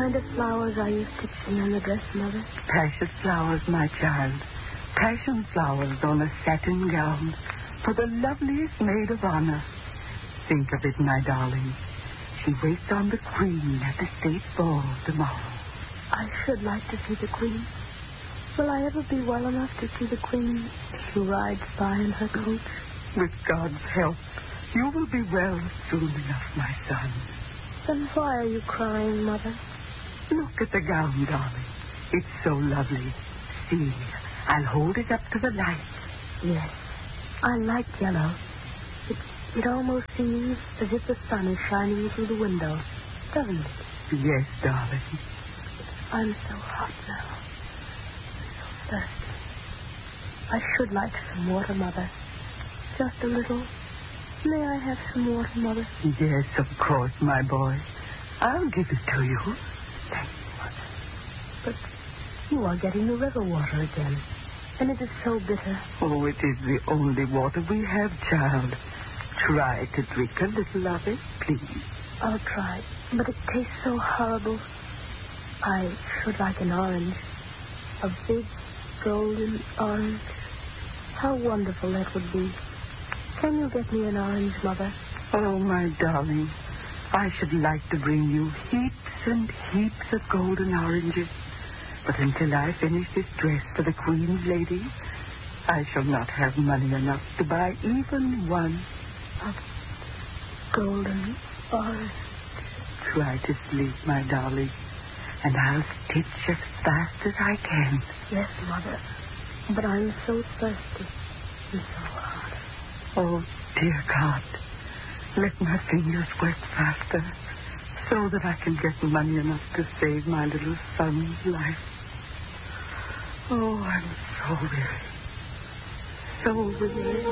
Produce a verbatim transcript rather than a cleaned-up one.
kind of flowers are you stitching on the dress, Mother? Precious flowers, my child. Passion flowers on a satin gown for the loveliest maid of honor. Think of it, my darling. She waits on the Queen at the state ball tomorrow. I should like to see the Queen. Will I ever be well enough to see the Queen if she rides by in her coach? With God's help, you will be well soon enough, my son. Then why are you crying, Mother? Look at the gown, darling. It's so lovely. See, I'll hold it up to the light. Yes, I like yellow. It, it almost seems as if the sun is shining through the window, doesn't it? Yes, darling. I'm so hot now. So thirsty. I should like some water, Mother. Just a little. May I have some water, Mother? Yes, of course, my boy. I'll give it to you. Thank you, Mother. But you are getting the river water again. And it is so bitter. Oh, it is the only water we have, child. Try to drink a little of it, please. I'll try, but it tastes so horrible. I should like an orange. A big, golden orange. How wonderful that would be. Can you get me an orange, Mother? Oh, my darling, I should like to bring you heaps and heaps of golden oranges. But until I finish this dress for the Queen's lady, I shall not have money enough to buy even one. Of golden orange. Try to sleep, my darling, and I'll stitch as fast as I can. Yes, Mother, but I'm so thirsty and so hot. Oh, dear God, let my fingers work faster so that I can get money enough to save my little son's life. Oh, I'm so weary, so weary.